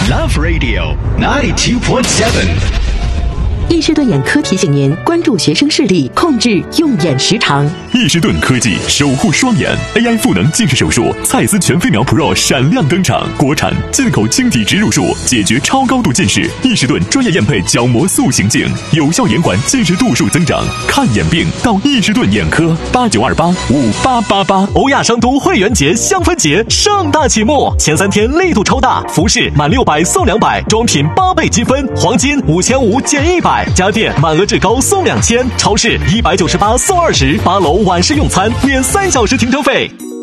Love Radio 92.7。 易士顿眼科提醒您关注学生视力，控制用眼时长。 易士顿科技守护双眼 AI 赋能近视手术，蔡司全飞秒 Pro 闪亮登场，国产进口晶体植入术，解决超高度近视。易士顿专业验配角膜塑形镜，有效延缓近视度数增长。看眼病到易士顿眼科，89285888。 欧亚商都会员节香氛节盛大启幕，前3天力度超大，服饰满600送200，装品8倍积分，黄金5500减100。家电满额至高送2000，超市198送20，8楼晚市用餐免3小时停车费。